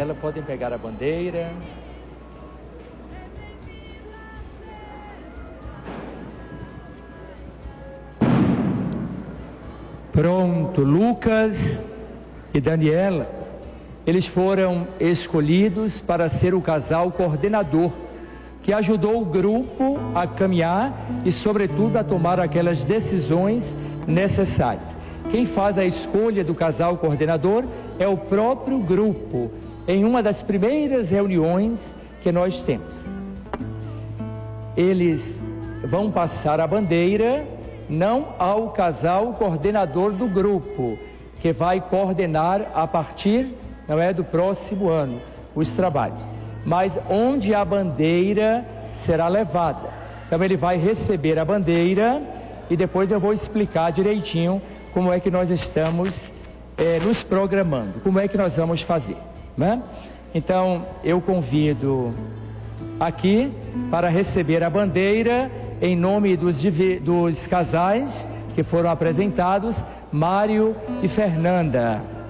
Daniela podem pegar a bandeira. Pronto, Lucas e Daniela, eles foram escolhidos para ser o casal coordenador, que ajudou o grupo a caminhar e, sobretudo, a tomar aquelas decisões necessárias. Quem faz a escolha do casal coordenador é o próprio grupo, em uma das primeiras reuniões que nós temos. Eles vão passar a bandeira, não ao casal coordenador do grupo, que vai coordenar a partir, do próximo ano, os trabalhos, mas onde a bandeira será levada. Então ele vai receber a bandeira e depois eu vou explicar direitinho como é que nós estamos nos programando, como é que nós vamos fazer, né? Então eu convido aqui para receber a bandeira, em nome dos casais que foram apresentados, Mário e Fernanda.